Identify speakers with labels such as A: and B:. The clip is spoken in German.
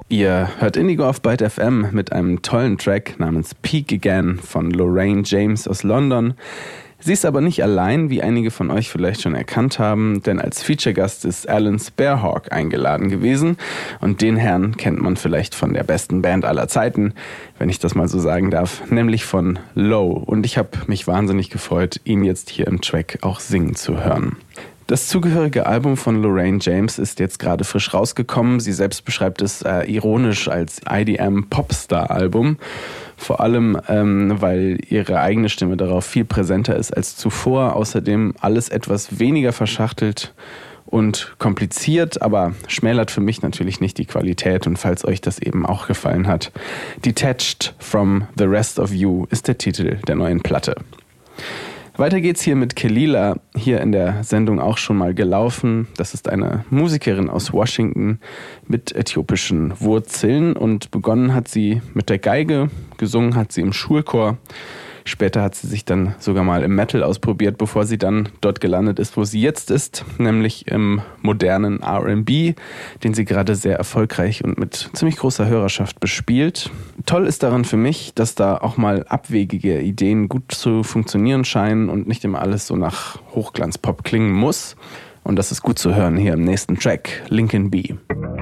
A: Ihr hört Indigo auf Byte FM mit einem tollen Track namens Peak Again von Lorraine James aus London. Sie ist aber nicht allein, wie einige von euch vielleicht schon erkannt haben, denn als Feature-Gast ist Alan Sparhawk eingeladen gewesen. Und den Herrn kennt man vielleicht von der besten Band aller Zeiten, wenn ich das mal so sagen darf, nämlich von Low. Und ich habe mich wahnsinnig gefreut, ihn jetzt hier im Track auch singen zu hören. Das zugehörige Album von Lorraine James ist jetzt gerade frisch rausgekommen. Sie selbst beschreibt es ironisch als IDM-Popstar-Album. Vor allem, weil ihre eigene Stimme darauf viel präsenter ist als zuvor. Außerdem alles etwas weniger verschachtelt und kompliziert, aber schmälert für mich natürlich nicht die Qualität. Und falls euch das eben auch gefallen hat, Detached from the Rest of You ist der Titel der neuen Platte. Weiter geht's hier mit Kelela, hier in der Sendung auch schon mal gelaufen. Das ist eine Musikerin aus Washington mit äthiopischen Wurzeln und begonnen hat sie mit der Geige, gesungen hat sie im Schulchor. Später hat sie sich dann sogar mal im Metal ausprobiert, bevor sie dann dort gelandet ist, wo sie jetzt ist, nämlich im modernen R&B, den sie gerade sehr erfolgreich und mit ziemlich großer Hörerschaft bespielt. Toll ist daran für mich, dass da auch mal abwegige Ideen gut zu funktionieren scheinen und nicht immer alles so nach Hochglanzpop klingen muss. Und das ist gut zu hören hier im nächsten Track, Lincoln B.